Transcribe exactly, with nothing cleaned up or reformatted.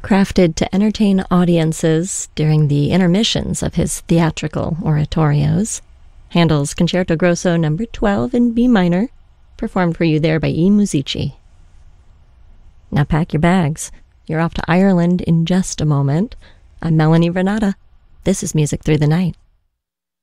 crafted to entertain audiences during the intermissions of his theatrical oratorios. Handel's Concerto Grosso number twelve in B minor, performed for you there by I Musici. Now pack your bags. You're off to Ireland in just a moment. I'm Melanie Vernata. This is Music Through the Night.